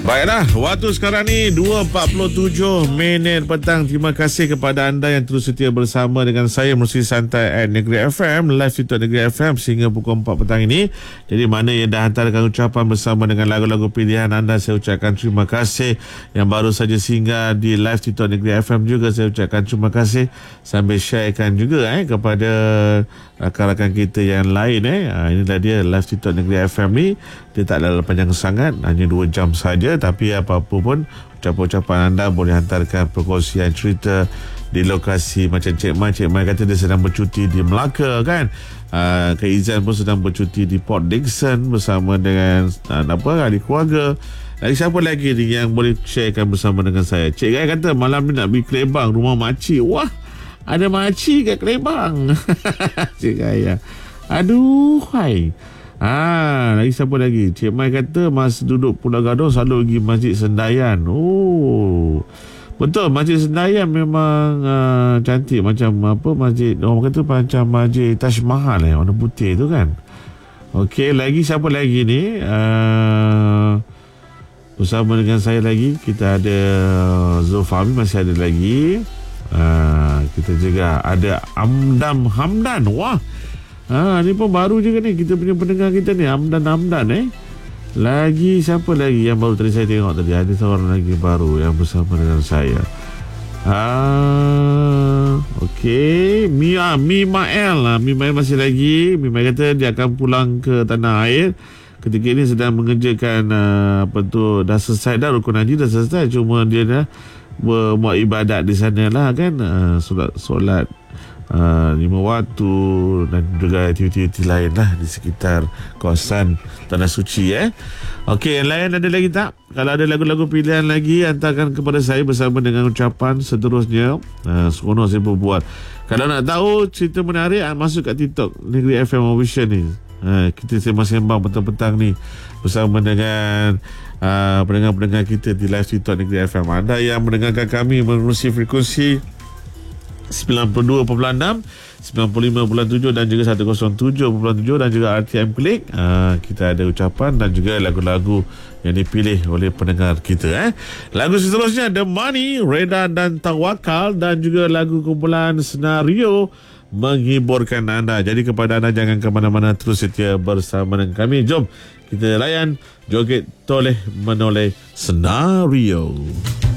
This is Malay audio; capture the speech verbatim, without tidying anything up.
Baiklah, waktu sekarang ni dua empat puluh tujuh minit petang. Terima kasih kepada anda yang terus setia bersama dengan saya Menerusi Santai at Negeri F M, live TikTok Negeri F M sehingga pukul empat petang ini. Jadi mana yang dah hantarkan ucapan bersama dengan lagu-lagu pilihan anda, saya ucapkan terima kasih. Yang baru saja singgah di live TikTok Negeri F M juga, saya ucapkan terima kasih. Sambil sharekan juga eh kepada rakan-rakan kita yang lain eh. Ha, inilah dia live TikTok Negeri F M ni. Dia tak adalah panjang sangat, hanya dua jam saja. Tapi apa-apa pun, ucapan-ucapan anda boleh hantarkan perkongsian cerita di lokasi macam Cik Mai. Cik Mai kata dia sedang bercuti di Melaka kan. Uh, Kak Izan pun sedang bercuti di Port Dickson bersama dengan uh, apa ahli keluarga. Lagi siapa lagi ni yang boleh sharekan bersama dengan saya? Cik Gai kata malam ni nak pergi Kelebang, rumah makcik. Wah, ada makcik kat Kelebang. Cik Gai ya. Aduh, hai. Ah, lagi siapa lagi? Cik Mai kata masa duduk Pulau Gadong selalu pergi Masjid Sendayan. Oh, betul, Masjid Sendayan memang uh, cantik. Macam apa masjid, orang kata macam Masjid Taj Mahal eh, warna putih tu kan. Okey, lagi siapa lagi ni? Uh, bersama dengan saya lagi kita ada Zulfami, masih ada lagi. Uh, kita juga ada Amdam Hamdan. Wah, ha, ni pun baru juga ni kita punya pendengar kita ni, Hamdan Hamdan eh. Lagi siapa lagi yang baru tadi saya tengok tadi? Ada seorang lagi baru yang bersama dengan saya. Ah, okey, Mia Mimael lah. Mimael masih lagi. Mimael kata dia akan pulang ke tanah air. Ketika ini sedang mengerjakan uh, apa tu, dah selesai dah rukun haji, dah selesai, cuma dia dah buat ibadat di sana lah kan. Uh, solat solat Uh, lima waktu dan juga aktiviti-aktiviti lain lah di sekitar kawasan Tanah Suci eh. Okey, yang lain ada lagi tak? Kalau ada lagu-lagu pilihan lagi, hantarkan kepada saya bersama dengan ucapan seterusnya. uh, Seronok saya pun buat. Kalau nak tahu cerita menarik, masuk kat TikTok Negeri F M Official ni. uh, Kita sembang-sembang petang-petang ni bersama dengan uh, pendengar-pendengar kita di live TikTok Negeri F M. Anda yang mendengarkan kami menerusi frekuensi sembilan puluh dua perpuluhan enam, sembilan puluh lima perpuluhan tujuh dan juga seratus tujuh perpuluhan tujuh dan juga R T M Klik. Ha, kita ada ucapan dan juga lagu-lagu yang dipilih oleh pendengar kita eh. Lagu seterusnya The Money, Reda dan Tawakal, dan juga lagu kumpulan Senario menghiburkan anda. Jadi kepada anda, jangan ke mana-mana, terus setia bersama dengan kami. Jom kita layan joget toleh menoleh Senario.